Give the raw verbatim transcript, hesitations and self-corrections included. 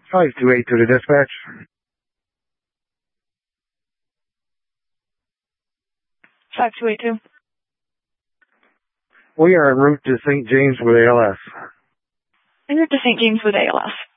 five two eight two to dispatch. five two eight two. We are en route to Saint James with A L S. En route to Saint James with A L S.